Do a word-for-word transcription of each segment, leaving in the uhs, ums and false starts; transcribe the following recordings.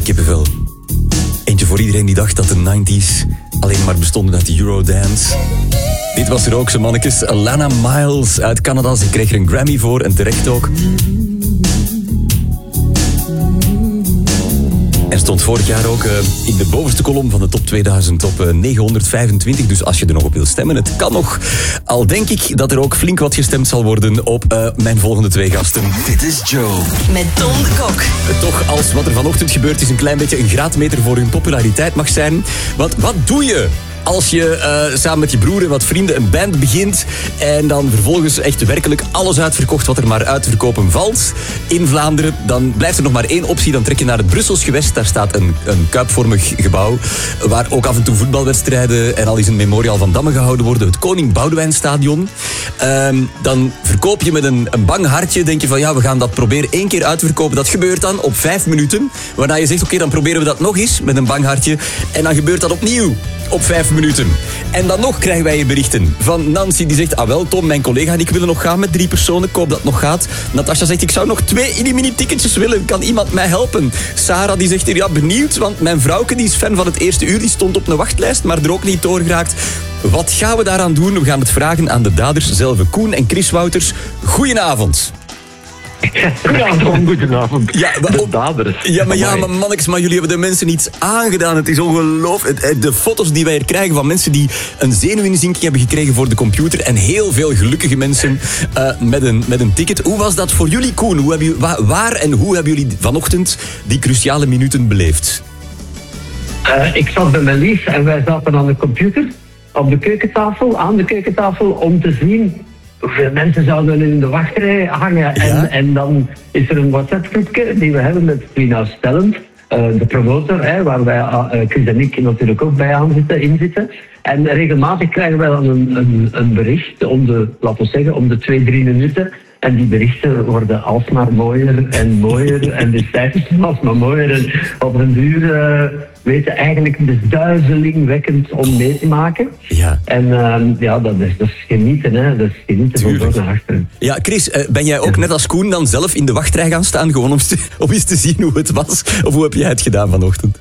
kippenvel. Eentje voor iedereen die dacht dat de nineties alleen maar bestonden uit de Eurodance. Dit was er ook, zo mannetjes. Alana Miles uit Canada. Ze kreeg er een Grammy voor en terecht ook. En stond vorig jaar ook uh, in de bovenste kolom van de top tweeduizend op uh, negenhonderdvijfentwintig. Dus als je er nog op wil stemmen, het kan nog. Al denk ik dat er ook flink wat gestemd zal worden op uh, mijn volgende twee gasten. Dit is Joe. Met Tom de Kok. Uh, toch, als wat er vanochtend gebeurd is een klein beetje een graadmeter voor hun populariteit mag zijn. Want wat doe je als je uh, samen met je broer en wat vrienden een band begint en dan vervolgens echt werkelijk alles uitverkocht wat er maar uit te verkopen valt in Vlaanderen? Dan blijft er nog maar één optie. Dan trek je naar het Brussels gewest. Daar staat een, een kuipvormig gebouw waar ook af en toe voetbalwedstrijden en al is een memorial van Damme gehouden worden. Het Koning Boudewijnstadion. Um, dan verkoop je met een, een bang hartje. Denk je van ja, we gaan dat proberen één keer uit te verkopen. Dat gebeurt dan op vijf minuten. Waarna je zegt oké, okay, dan proberen we dat nog eens met een bang hartje. En dan gebeurt dat opnieuw op vijf minuten. En dan nog krijgen wij hier berichten van Nancy die zegt, ah wel Tom, mijn collega en ik willen nog gaan met drie personen, ik hoop dat het nog gaat. Natasha zegt, ik zou nog twee mini-ticketjes willen, kan iemand mij helpen? Sarah die zegt hier, ja benieuwd, want mijn vrouwke die is fan van het eerste uur, die stond op een wachtlijst, maar er ook niet doorgeraakt. Wat gaan we daaraan doen? We gaan het vragen aan de daders zelf. Koen en Chris Wouters, goedenavond. Goedenavond, goedenavond. Ja, maar, de daders. Ja, maar, ja, maar mannetjes, maar jullie hebben de mensen iets aangedaan. Het is ongelooflijk. De foto's die wij hier krijgen van mensen die een zenuwinzinking hebben gekregen voor de computer en heel veel gelukkige mensen uh, met, een, met een ticket. Hoe was dat voor jullie, Koen? Hoe hebben jullie, waar, waar en hoe hebben jullie vanochtend die cruciale minuten beleefd? Uh, ik zat bij mijn lief en wij zaten aan de computer, op de keukentafel, aan de keukentafel, om te zien hoeveel mensen zouden in de wachtrij hangen. En, ja? en dan is er een WhatsApp-groepje die we hebben met Trina Stellend, uh, de promotor, hè, waar wij, uh, Chris en ik natuurlijk ook bij aan zitten, in zitten. En regelmatig krijgen wij dan een, een, een bericht om de, laten we zeggen, om de twee, drie minuten. En die berichten worden alsmaar mooier en mooier. En de cijfers alsmaar mooier. En op een duur uh, weten eigenlijk het is duizelingwekkend om mee te maken. Ja. En uh, ja, dat is, dat is genieten, hè. Dat is genieten van voor naar achteren. Ja, Chris, uh, ben jij ook net als Koen dan zelf in de wachtrij gaan staan? Gewoon om, te, om eens te zien hoe het was? Of hoe heb jij het gedaan vanochtend?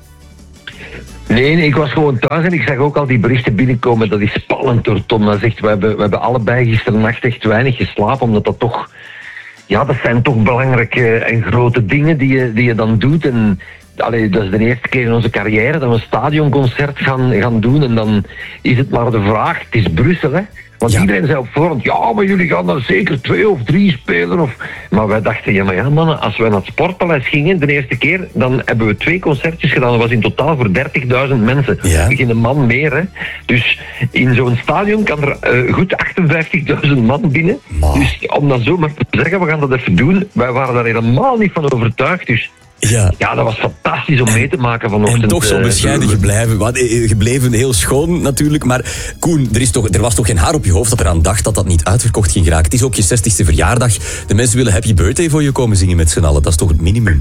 Nee, nee, ik was gewoon thuis en ik zag ook al die berichten binnenkomen. Dat is spannend door Tom. Dat zegt, we hebben, we hebben allebei gisternacht echt weinig geslapen, omdat dat toch... Ja, dat zijn toch belangrijke en grote dingen die je, die je dan doet. En allee, dat is de eerste keer in onze carrière dat we een stadionconcert gaan, gaan doen. En dan is het maar de vraag, het is Brussel, hè. Want ja. Iedereen zei op voorhand, ja, maar jullie gaan dan zeker twee of drie spelen. Of... Maar wij dachten, ja, maar ja, mannen, als wij naar het Sportpaleis gingen de eerste keer, dan hebben we twee concertjes gedaan. Dat was in totaal voor dertigduizend mensen. Ja. Geen man meer, hè. Dus in zo'n stadion kan er uh, goed achtenvijftigduizend man binnen. Man. Dus om dat zo maar te zeggen, we gaan dat even doen. Wij waren daar helemaal niet van overtuigd, dus... Ja. ja, dat was fantastisch om mee te maken vanochtend. En toch zo bescheiden gebleven. gebleven. Heel schoon natuurlijk. Maar Koen, er, is toch, er was toch geen haar op je hoofd dat eraan dacht dat dat niet uitverkocht ging geraken. Het is ook je zestigste verjaardag. De mensen willen happy birthday voor je komen zingen met z'n allen. Dat is toch het minimum?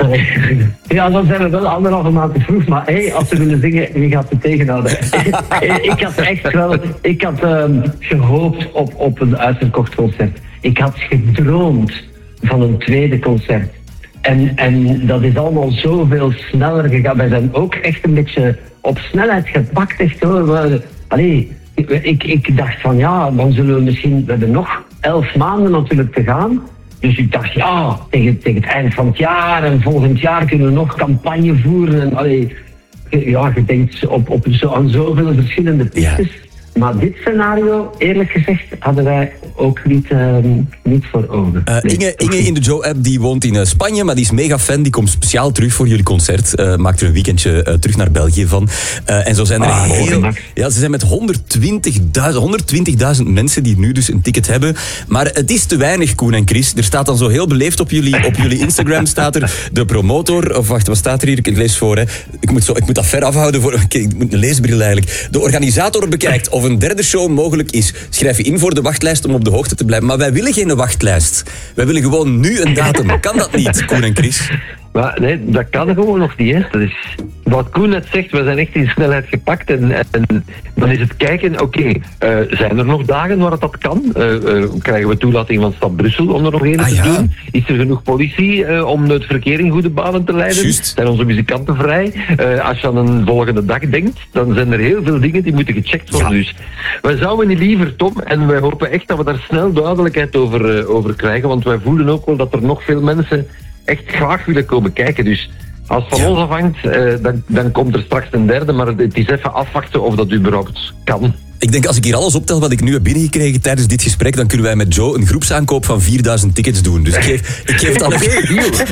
Ja, dan zijn we wel anderhalve maand te vroeg. Maar hey, als ze willen zingen, wie gaat ze tegenhouden? Ik had echt wel... Ik had um, gehoopt op, op een uitverkocht concert. Ik had gedroomd van een tweede concert. En, en dat is allemaal zoveel sneller gegaan. Wij zijn ook echt een beetje op snelheid gepakt. Echt, hoor. Allee, ik, ik dacht van ja, dan zullen we misschien... We hebben nog elf maanden natuurlijk te gaan. Dus ik dacht ja, tegen, tegen het eind van het jaar en volgend jaar kunnen we nog campagne voeren. En, allee, ja, je denkt op, op zo, aan zoveel verschillende pistes. Ja. Maar dit scenario, eerlijk gezegd, hadden wij ook niet, uh, niet voor ogen. Uh, nee. Inge, Inge in de Joe-app die woont in uh, Spanje, maar die is mega fan. Die komt speciaal terug voor jullie concert. Uh, maakt er een weekendje uh, terug naar België van. Uh, en zo zijn er ah, heel... Ja, ze zijn met honderdtwintigduizend mensen die nu dus een ticket hebben. Maar het is te weinig, Koen en Chris. Er staat dan zo heel beleefd op jullie, op jullie Instagram staat er de promotor... Of wacht, wat staat er hier? Ik lees voor, hè. Ik moet, zo, ik moet dat ver afhouden. Voor, okay, ik moet een leesbril eigenlijk. De organisator bekijkt of een derde show mogelijk is. Schrijf je in voor de wachtlijst om op de hoogte te blijven. Maar wij willen geen wachtlijst. Wij willen gewoon nu een datum. Kan dat niet, Koen en Chris? Maar nee, dat kan gewoon nog niet. Hè. Dat is, wat Koen net zegt, we zijn echt in snelheid gepakt. En, en dan is het kijken, oké, okay, uh, zijn er nog dagen waar het dat kan? Uh, uh, krijgen we toelating van Stad Brussel om er nog één ah, te ja. doen? Is er genoeg politie uh, om het verkeer in goede banen te leiden? Just. Zijn onze muzikanten vrij? Uh, als je aan een volgende dag denkt, dan zijn er heel veel dingen die moeten gecheckt worden. Ja. Dus wij zouden niet liever, Tom, en wij hopen echt dat we daar snel duidelijkheid over, uh, over krijgen, want wij voelen ook wel dat er nog veel mensen echt graag willen komen kijken. Dus als het van ja. ons afhangt, uh, dan, dan komt er straks een derde, maar het is even afwachten of dat überhaupt kan. Ik denk, als ik hier alles optel wat ik nu heb binnengekregen tijdens dit gesprek, dan kunnen wij met Joe een groepsaankoop van vierduizend tickets doen. Dus ik geef, ik geef het dan even...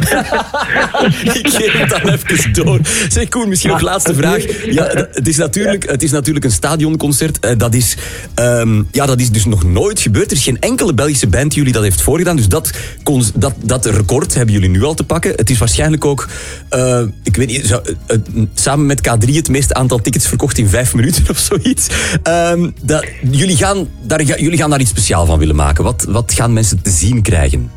ik geef het dan even door. Zeg Koen, misschien nog laatste vraag. Ja, het is natuurlijk, het is natuurlijk een stadionconcert. Dat is, um, ja, dat is dus nog nooit gebeurd. Er is geen enkele Belgische band die jullie dat heeft voorgedaan. Dus dat, dat, dat record hebben jullie nu al te pakken. Het is waarschijnlijk ook, uh, ik weet niet, zo, uh, samen met K drie het meeste aantal tickets verkocht in vijf minuten of zoiets. Um, Dat, jullie, gaan daar, jullie gaan daar iets speciaal van willen maken. Wat, wat gaan mensen te zien krijgen?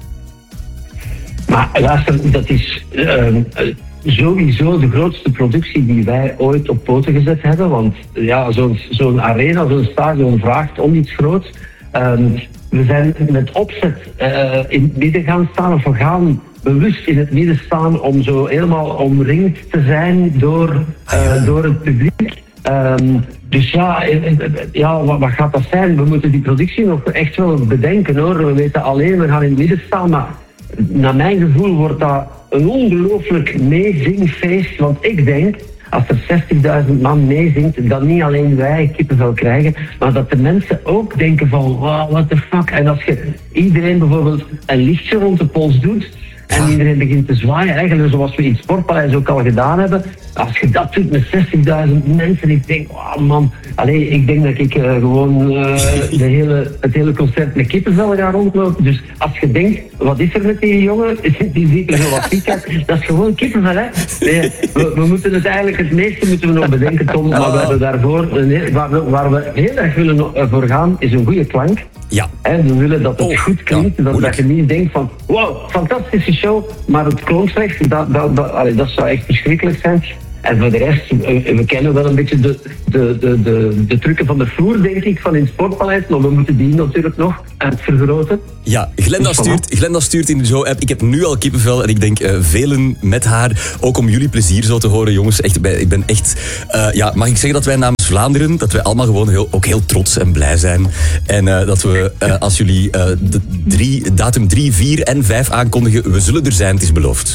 Maar luister, dat is uh, sowieso de grootste productie die wij ooit op poten gezet hebben. Want ja, zo'n, zo'n arena, zo'n stadion vraagt om iets groots. Um, we zijn met opzet uh, in het midden gaan staan, of we gaan bewust in het midden staan om zo helemaal omringd te zijn door, uh, door het publiek. Um, dus ja, ja wat, wat gaat dat zijn? We moeten die productie nog echt wel bedenken hoor. We weten alleen, we gaan in het midden staan, maar naar mijn gevoel wordt dat een ongelooflijk meezingfeest. Want ik denk, als er zestigduizend man meezingt, dat niet alleen wij kippenvel krijgen, maar dat de mensen ook denken van, wow, what the fuck. En als je iedereen bijvoorbeeld een lichtje rond de pols doet, en iedereen begint te zwaaien, eigenlijk zoals we in het Sportpaleis ook al gedaan hebben. Als je dat doet met zestigduizend mensen, ik denk, oh man, allee, ik denk dat ik uh, gewoon uh, de hele, het hele concert met kippenvel ga rondlopen. Dus als je denkt, wat is er met die jongen? Die ziet er zo wat fiets uit. Dat is gewoon kippenvel, hè? Nee, we, we moeten het eigenlijk, het meeste moeten we nog bedenken, Tom, maar we hebben daarvoor, waar we, waar we heel erg willen voor gaan, is een goede klank. Ja. En we willen dat het oh, goed klinkt, ja, dat, dat je niet denkt van, wow, fantastische show, maar het klonk slecht, dat, dat, dat, allee, dat zou echt verschrikkelijk zijn. En voor de rest, we, we kennen wel een beetje de, de, de, de, de trucken van de vloer, denk ik, van in het Sportpaleis, maar we moeten die natuurlijk nog uitvergroten. Ja, Glenda dus stuurt, Glenda stuurt in de Joe-app, ik heb nu al kippenvel en ik denk uh, velen met haar, ook om jullie plezier zo te horen, jongens. Echt, ik ben echt, uh, ja, mag ik zeggen dat wij namens Vlaanderen, dat wij allemaal gewoon heel, ook heel trots en blij zijn. En uh, dat we, uh, als jullie uh, de drie, datum drie, vier en vijf aankondigen, we zullen er zijn, het is beloofd.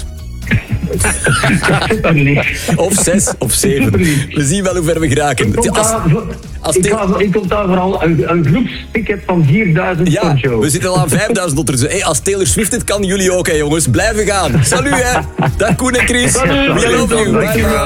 Of zes of zeven. We zien wel hoe ver we geraken. Ik, als, als ik, ga, ik kom daar vooral een, een groepsticket van vierduizend ja, per show. We zitten al aan vijfduizend ondertussen. Hey, als Taylor Swift het kan, jullie ook, hè, jongens. Blijven gaan. Salut, hè. Dag Koen en Chris. We love you. Bye, bye.